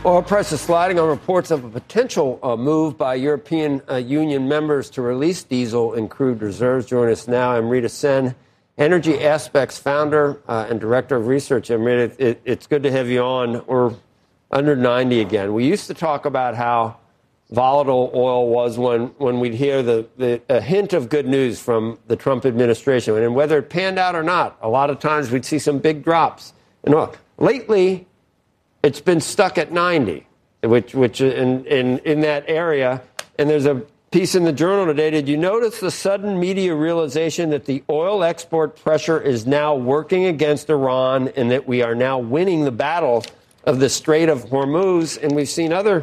Oil prices sliding on reports of a potential move by European Union members to release diesel and crude reserves. Join us now, Amrita Sen, Energy Aspects founder and director of research. Amrita, it's good to have you on. We're under 90 again. We used to talk about how volatile oil was when we'd hear a hint of good news from the Trump administration. And whether it panned out or not, a lot of times we'd see some big drops in oil. Lately, it's been stuck at 90, which in that area. And there's a piece in the Journal today. Did you notice the sudden media realization that the oil export pressure is now working against Iran and that we are now winning the battle of the Strait of Hormuz? And we've seen other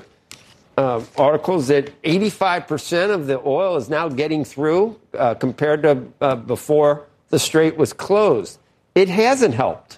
articles that 85% of the oil is now getting through compared to before the strait was closed. It hasn't helped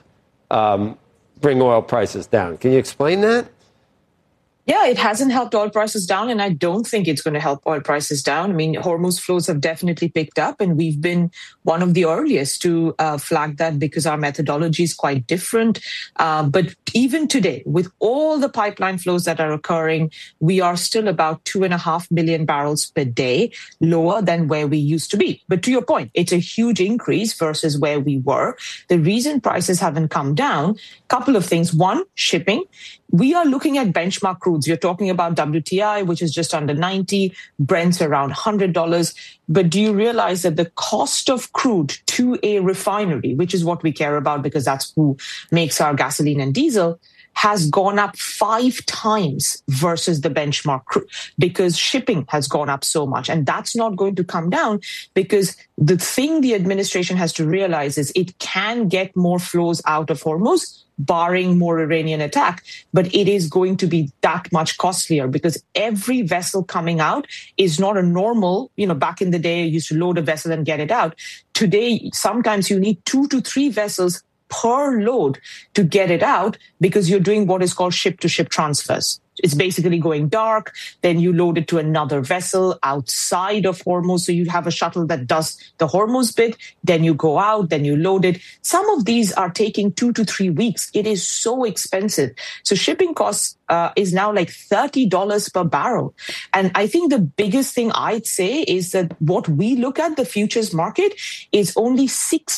bring oil prices down. Can you explain that? Yeah, it hasn't helped oil prices down, and I don't think it's going to help oil prices down. I mean, Hormuz flows have definitely picked up, and we've been one of the earliest to flag that because our methodology is quite different. But even today, with all the pipeline flows that are occurring, we are still about 2.5 million barrels per day lower than where we used to be. But to your point, it's a huge increase versus where we were. The reason prices haven't come down, couple of things. One, shipping. We are looking at benchmark crudes. You're talking about WTI, which is just under 90, Brent's around $100. But do you realize that the cost of crude to a refinery, which is what we care about because that's who makes our gasoline and diesel, has gone up 5 times versus the benchmark crude because shipping has gone up so much. And that's not going to come down because the thing the administration has to realize is it can get more flows out of Hormuz, barring more Iranian attack, but it is going to be that much costlier because every vessel coming out is not a normal, back in the day, you used to load a vessel and get it out. Today, sometimes you need 2 to 3 vessels per load to get it out because you're doing what is called ship-to-ship transfers. It's basically going dark, then you load it to another vessel outside of Hormuz. So you have a shuttle that does the Hormuz bit, then you go out, then you load it. Some of these are taking 2 to 3 weeks. It is so expensive. So shipping costs is now like $30 per barrel. And I think the biggest thing I'd say is that what we look at the futures market is only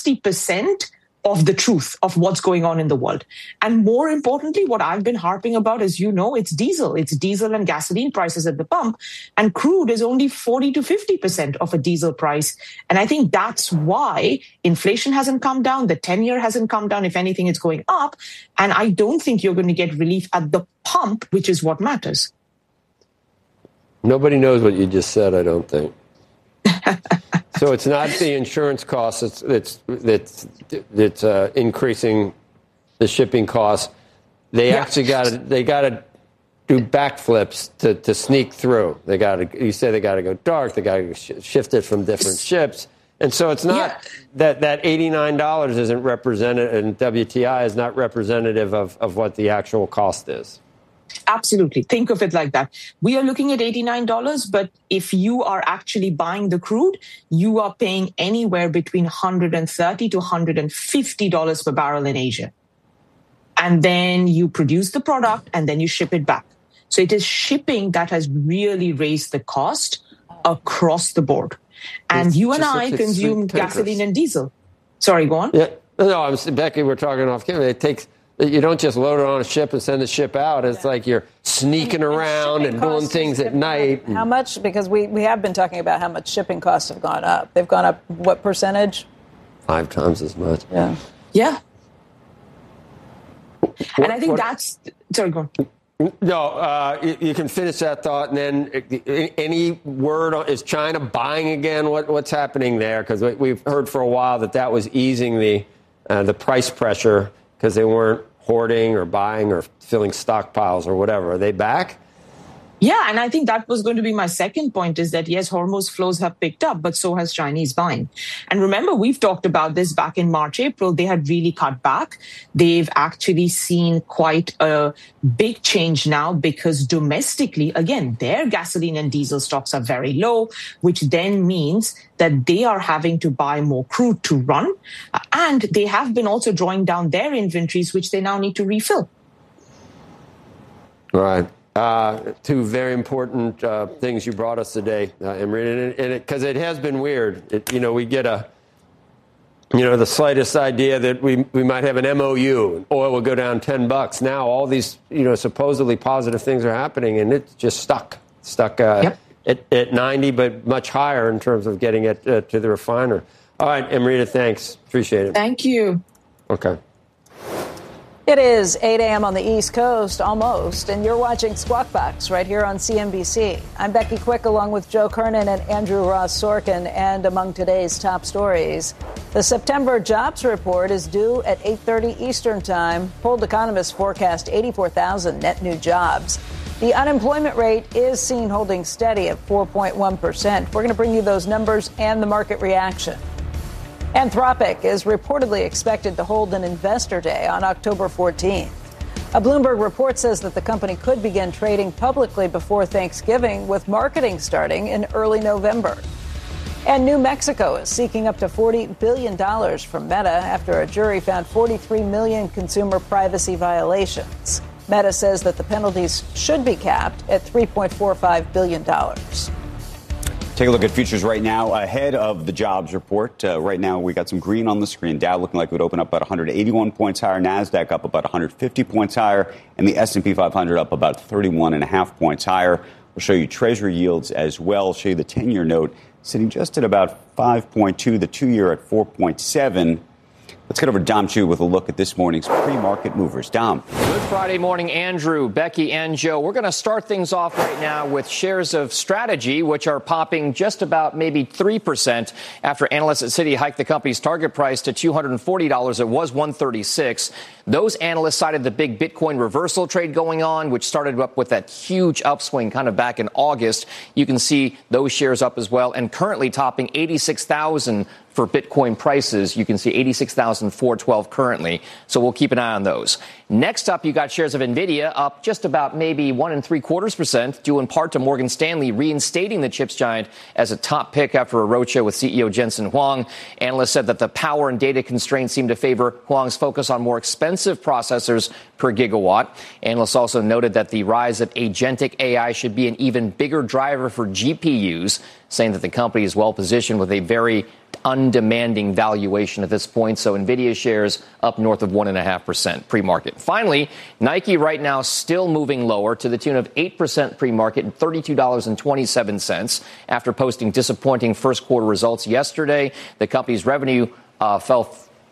60% of the truth of what's going on in the world. And more importantly, what I've been harping about is, it's diesel. It's diesel and gasoline prices at the pump. And crude is only 40 to 50% of a diesel price. And I think that's why inflation hasn't come down. The 10-year hasn't come down. If anything, it's going up. And I don't think you're going to get relief at the pump, which is what matters. Nobody knows what you just said, I don't think. So it's not the insurance costs that's increasing the shipping costs. They actually got to do backflips to sneak through. You say they got to go dark. They got to shift it from different ships, and so it's not that $89 isn't represented, and WTI is not representative of what the actual cost is. Absolutely. Think of it like that. We are looking at $89, but if you are actually buying the crude, you are paying anywhere between $130 to $150 per barrel in Asia. And then you produce the product and then you ship it back. So it is shipping that has really raised the cost across the board. And you and I consume gasoline and diesel. Sorry, go on. Yeah. No, Becky, we're talking off camera. You don't just load it on a ship and send the ship out. It's like you're sneaking around and doing things at night. How much? Because we have been talking about how much shipping costs have gone up. They've gone up what percentage? 5 times as much. Yeah. And I think that's... Sorry, go on. No, you can finish that thought, and then any word on, is China buying again? What's happening there? Because we've heard for a while that was easing the price pressure because they weren't hoarding or buying or filling stockpiles or whatever. Are they back? Yeah, and I think that was going to be my second point is that, yes, Hormuz flows have picked up, but so has Chinese buying. And remember, we've talked about this back in March, April. They had really cut back. They've actually seen quite a big change now because domestically, again, their gasoline and diesel stocks are very low, which then means that they are having to buy more crude to run. And they have been also drawing down their inventories, which they now need to refill. Right. Two very important things you brought us today, Amrita, and because it has been weird. We get the slightest idea that we might have an MOU, oil will go down $10. Now all these, supposedly positive things are happening, and it's just stuck at 90, but much higher in terms of getting it to the refiner. All right, Amrita, thanks. Appreciate it. Thank you. Okay. It is 8 a.m. on the East Coast, almost, and you're watching Squawk Box right here on CNBC. I'm Becky Quick, along with Joe Kernan and Andrew Ross Sorkin, and among today's top stories, the September jobs report is due at 8:30 Eastern Time. Polled economists forecast 84,000 net new jobs. The unemployment rate is seen holding steady at 4.1%. We're going to bring you those numbers and the market reaction. Anthropic is reportedly expected to hold an investor day on October 14th. A Bloomberg report says that the company could begin trading publicly before Thanksgiving, with marketing starting in early November. And New Mexico is seeking up to $40 billion from Meta after a jury found 43 million consumer privacy violations. Meta says that the penalties should be capped at $3.45 billion. Take a look at futures right now ahead of the jobs report. Right now, we got some green on the screen. Dow looking like it would open up about 181 points higher. NASDAQ up about 150 points higher. And the S&P 500 up about 31.5 points higher. We'll show you Treasury yields as well. Show you the 10-year note sitting just at about 5.2, the 2-year at 4.7. Let's get over to Dom Chu with a look at this morning's pre-market movers. Dom. Good Friday morning, Andrew, Becky, and Joe. We're going to start things off right now with shares of Strategy, which are popping just about maybe 3% after analysts at Citi hiked the company's target price to $240. It was $136. Those analysts cited the big Bitcoin reversal trade going on, which started up with that huge upswing kind of back in August. You can see those shares up as well, and currently topping 86,000 for Bitcoin prices. You can see 86,412 currently. So we'll keep an eye on those. Next up, you got shares of NVIDIA up just about maybe 1.75%, due in part to Morgan Stanley reinstating the chips giant as a top pick after a roadshow with CEO Jensen Huang. Analysts said that the power and data constraints seem to favor Huang's focus on more expensive processors per gigawatt. Analysts also noted that the rise of agentic AI should be an even bigger driver for GPUs, saying that the company is well positioned with a very undemanding valuation at this point. So NVIDIA shares up north of 1.5% pre-market. Finally, Nike right now still moving lower to the tune of 8% pre-market and $32.27 after posting disappointing first quarter results yesterday. The company's revenue fell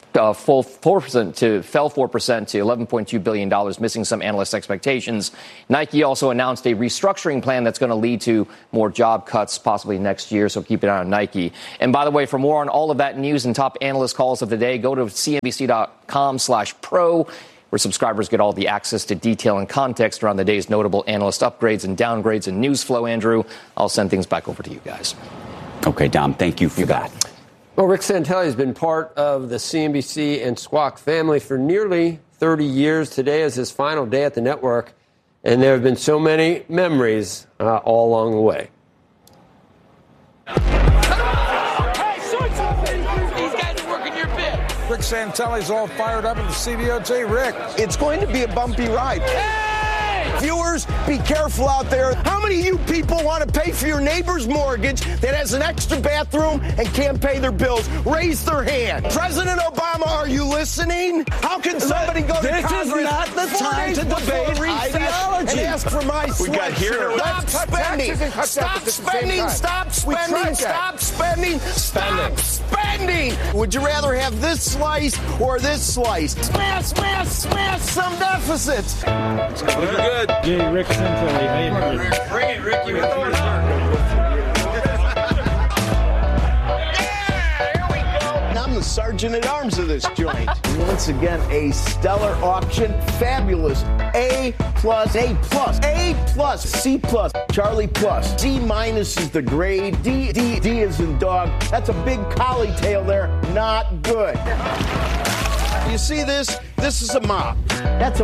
4% to $11.2 billion, missing some analyst expectations. Nike also announced a restructuring plan that's going to lead to more job cuts possibly next year, so keep an eye on Nike. And by the way, for more on all of that news and top analyst calls of the day, go to cnbc.com/pro, where subscribers get all the access to detail and context around the day's notable analyst upgrades and downgrades and news flow. Andrew, I'll send things back over to you guys. Okay, Dom, thank you for that. Well, Rick Santelli has been part of the CNBC and Squawk family for nearly 30 years. Today is his final day at the network, and there have been so many memories all along the way. Rick Santelli's all fired up at the CBOT. Rick, it's going to be a bumpy ride. Viewers, be careful out there. How many of you people want to pay for your neighbor's mortgage that has an extra bathroom and can't pay their bills? Raise their hand. President Obama, are you listening? How can somebody go to Congress? This is not the time to debate ideology and ask for my sweatshirt. Stop spending. Stop spending. Stop spending. Stop spending. Stop spending. Would you rather have this slice or this slice? Smash, smash, smash some deficits. good. Yeah, Rick Santelli. How you doing? Bring it, Ricky. What's going on? I'm the sergeant at arms of this joint. Once again, a stellar auction. Fabulous. A plus, A plus, A plus, C plus, Charlie plus. C minus is the grade. D is in dog. That's a big collie tail there. Not good. You see this? This is a mop. That's a